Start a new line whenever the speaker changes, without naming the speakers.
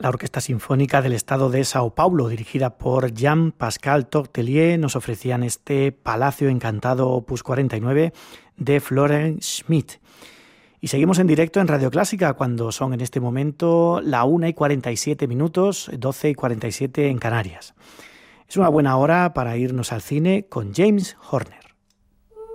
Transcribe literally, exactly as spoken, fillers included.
La Orquesta Sinfónica del Estado de Sao Paulo, dirigida por Jean-Pascal Tortelier, nos ofrecían este Palacio Encantado opus cuarenta y nueve de Florent Schmidt. Y seguimos en directo en Radio Clásica cuando son en este momento la una y cuarenta y siete minutos, doce y cuarenta y siete en Canarias. Es una buena hora para irnos al cine con James Horner.